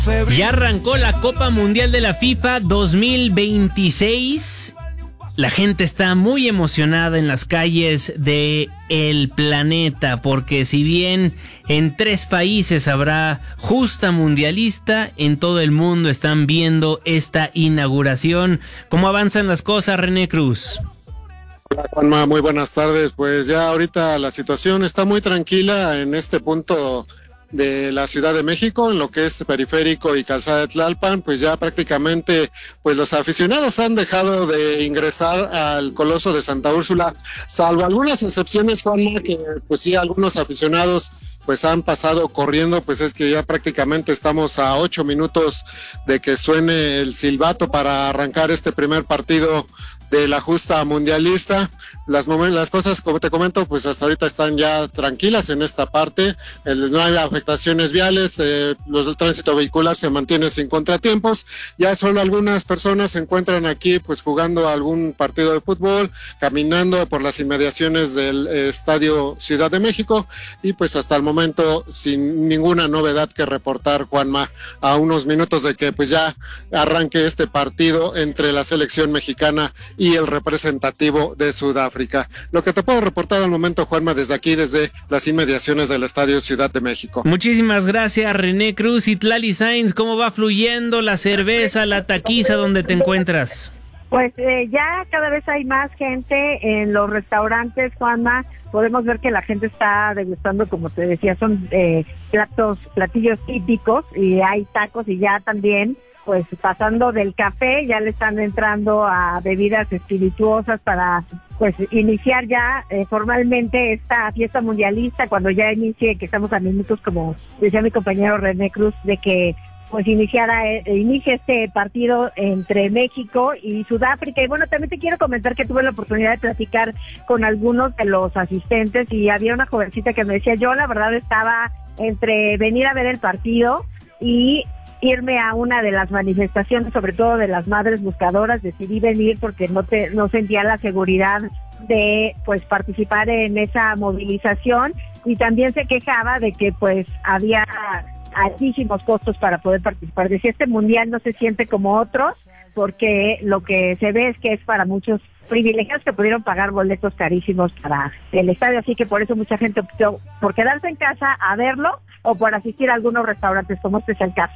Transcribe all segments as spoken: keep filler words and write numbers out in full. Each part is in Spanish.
Ya arrancó la Copa Mundial de la FIFA dos mil veintiséis. La gente está muy emocionada en las calles de el planeta, porque si bien en tres países habrá justa mundialista, en todo el mundo están viendo esta inauguración. ¿Cómo avanzan las cosas, René Cruz? Hola, Juanma, muy buenas tardes. Pues ya ahorita la situación está muy tranquila en este punto de la Ciudad de México, en lo que es Periférico y Calzada de Tlalpan. Pues ya prácticamente pues los aficionados han dejado de ingresar al Coloso de Santa Úrsula, salvo algunas excepciones, Juanma, que pues sí, algunos aficionados pues han pasado corriendo. Pues es que ya prácticamente estamos a ocho minutos de que suene el silbato para arrancar este primer partido de la justa mundialista. Las, las cosas, como te comento, pues hasta ahorita están ya tranquilas en esta parte. El, no hay afectaciones viales, eh, los, el tránsito vehicular se mantiene sin contratiempos. Ya solo algunas personas se encuentran aquí pues jugando algún partido de fútbol, caminando por las inmediaciones del eh, Estadio Ciudad de México, y pues hasta el momento sin ninguna novedad que reportar, Juanma, a unos minutos de que pues ya arranque este partido entre la selección mexicana y el representativo de Sudáfrica. Lo que te puedo reportar al momento, Juanma, desde aquí, desde las inmediaciones del Estadio Ciudad de México. Muchísimas gracias, René Cruz. Y Tlali Sainz, ¿cómo va fluyendo la cerveza, la taquiza donde te encuentras? Pues eh, ya cada vez hay más gente en los restaurantes, Juanma. Podemos ver que la gente está degustando, como te decía, son eh, platos, platillos típicos, y hay tacos, y ya también pues pasando del café, ya le están entrando a bebidas espirituosas para pues iniciar ya eh, formalmente esta fiesta mundialista, cuando ya inicie, que estamos a minutos, como decía mi compañero René Cruz, de que pues iniciara, eh, inicie este partido entre México y Sudáfrica. Y bueno, también te quiero comentar que tuve la oportunidad de platicar con algunos de los asistentes, y había una jovencita que me decía, yo la verdad estaba entre venir a ver el partido y irme a una de las manifestaciones, sobre todo de las madres buscadoras. Decidí venir porque no te, no sentía la seguridad de pues participar en esa movilización, y también se quejaba de que pues había altísimos costos para poder participar. Decía, este mundial no se siente como otros, porque lo que se ve es que es para muchos privilegiados que pudieron pagar boletos carísimos para el estadio, así que por eso mucha gente optó por quedarse en casa a verlo, o por asistir a algunos restaurantes, como este es el caso.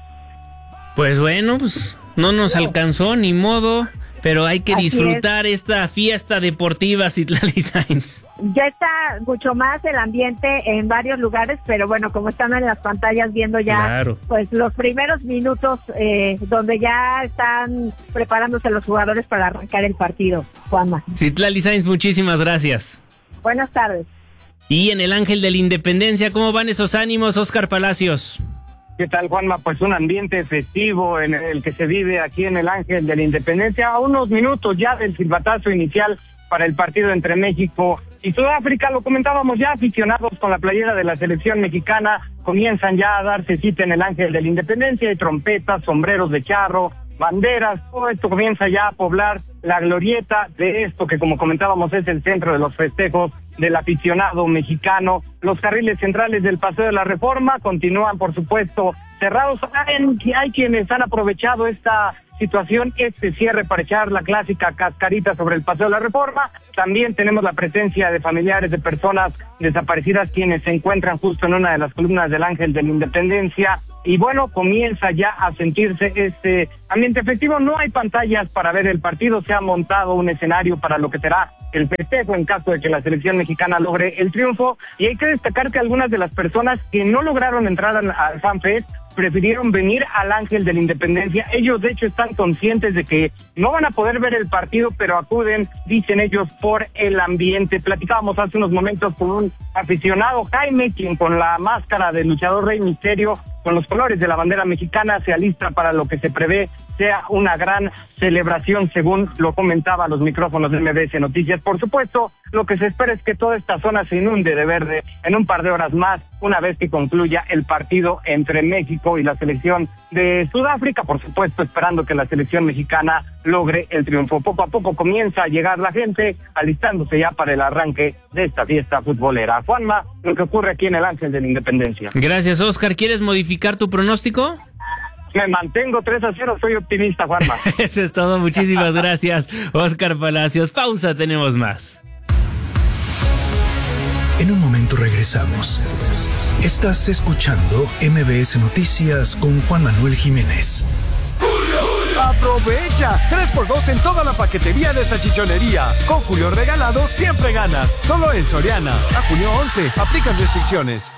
Pues bueno, pues no nos alcanzó, ni modo, pero hay que Así disfrutar es. esta fiesta deportiva, Citlali Sainz. Ya está mucho más el ambiente en varios lugares, pero bueno, como están en las pantallas viendo ya claro. pues los primeros minutos eh, donde ya están preparándose los jugadores para arrancar el partido, Juanma. Citlali Sainz, muchísimas gracias. Buenas tardes. Y en el Ángel de la Independencia, ¿cómo van esos ánimos, Oscar Palacios? ¿Qué tal, Juanma? Pues un ambiente festivo en el que se vive aquí en el Ángel de la Independencia, a unos minutos ya del silbatazo inicial para el partido entre México y Sudáfrica. Lo comentábamos ya, aficionados con la playera de la selección mexicana comienzan ya a darse cita en el Ángel de la Independencia. Hay trompetas, sombreros de charro, banderas, todo esto comienza ya a poblar la glorieta de esto que, como comentábamos, es el centro de los festejos del aficionado mexicano. Los carriles centrales del Paseo de la Reforma continúan, por supuesto, cerrados. Hay, hay quienes han aprovechado esta situación, este cierre, para echar la clásica cascarita sobre el Paseo de la Reforma. También tenemos la presencia de familiares de personas desaparecidas, quienes se encuentran justo en una de las columnas del Ángel de la Independencia. Y bueno, comienza ya a sentirse este ambiente efectivo. No hay pantallas para ver el partido, se ha montado un escenario para lo que será el festejo en caso de que la selección mexicana logre el triunfo. Y hay que destacar que algunas de las personas que no lograron entrar al, al FanFest prefirieron venir al Ángel de la Independencia. Ellos de hecho están conscientes de que no van a poder ver el partido, pero acuden, dicen ellos, por el ambiente. Platicábamos hace unos momentos con un aficionado, Jaime, quien con la máscara del luchador Rey Misterio, con los colores de la bandera mexicana, se alista para lo que se prevé sea una gran celebración, según lo comentaba los micrófonos de M B S Noticias. Por supuesto, lo que se espera es que toda esta zona se inunde de verde en un par de horas más, una vez que concluya el partido entre México y la selección de Sudáfrica, por supuesto esperando que la selección mexicana logre el triunfo. Poco a poco comienza a llegar la gente, alistándose ya para el arranque de esta fiesta futbolera. Juanma, lo que ocurre aquí en el Ángel de la Independencia. Gracias, Oscar. ¿Quieres modificar tu pronóstico? me mantengo tres a cero, soy optimista, Juanma. Eso es todo, muchísimas gracias, Oscar Palacios. Pausa, tenemos más. En un momento regresamos. Estás escuchando M B S Noticias con Juan Manuel Jiménez. ¡Aprovecha! tres por dos en toda la paquetería de salchichonería. Con Julio Regalado siempre ganas. Solo en Soriana. A junio once. Aplican restricciones.